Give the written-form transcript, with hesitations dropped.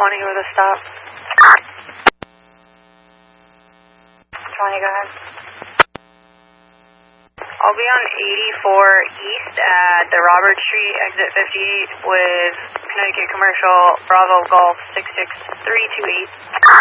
20 with a stop. 20, go ahead. I'll be on 84 East at the Robert Street, exit 58 with Connecticut Commercial, Bravo Golf 66328.